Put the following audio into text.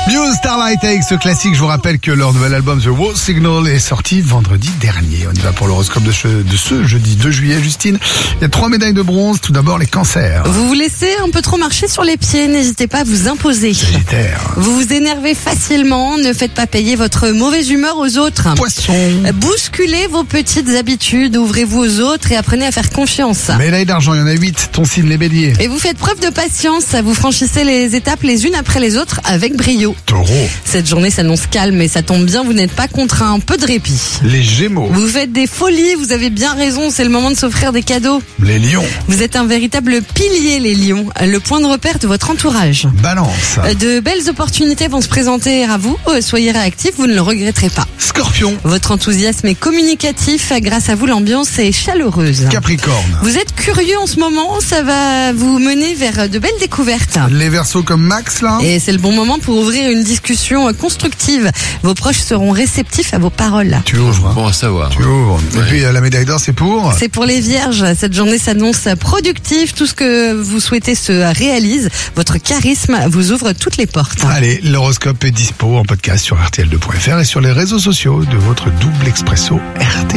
Muse Starlight avec ce classique. Je vous rappelle que leur nouvel album The Wow Signal est sorti vendredi dernier. On y va pour l'horoscope de ce jeudi 2 juillet. Justine, il y a 3 médailles de bronze. Tout d'abord, les cancers. Vous vous laissez un peu trop marcher sur les pieds. N'hésitez pas à vous imposer. Sagittaire. Vous vous énervez facilement. Ne faites pas payer votre mauvaise humeur aux autres. Poisson. Bousculez vos petites habitudes. Ouvrez-vous aux autres et apprenez à faire confiance. Médaille d'argent, il y en a 8. Ton signe, les béliers. Et vous faites preuve de patience. Vous franchissez les étapes les unes après les autres avec brio. Taureau. Cette journée s'annonce calme et ça tombe bien, vous n'êtes pas contraint. Un peu de répit. Les gémeaux. Vous faites des folies, vous avez bien raison, c'est le moment de s'offrir des cadeaux. Les lions. Vous êtes un véritable pilier, les lions, le point de repère de votre entourage. Balance. De belles opportunités vont se présenter à vous, soyez réactifs, vous ne le regretterez pas. Scorpion. Votre enthousiasme est communicatif, grâce à vous l'ambiance est chaleureuse. Capricorne. Vous êtes curieux en ce moment, ça va vous mener vers de belles découvertes. Les Verseaux comme Max là. Et c'est le bon moment pour ouvrir une discussion constructive. Vos proches seront réceptifs à vos paroles. Tu ouvres. Hein. Bon à savoir. Tu ouvres. Ouais. Et puis la médaille d'or, c'est pour. C'est pour les vierges. Cette journée s'annonce productive. Tout ce que vous souhaitez se réalise. Votre charisme vous ouvre toutes les portes. Allez, l'horoscope est dispo en podcast sur RTL2.fr et sur les réseaux sociaux de votre double expresso RTL.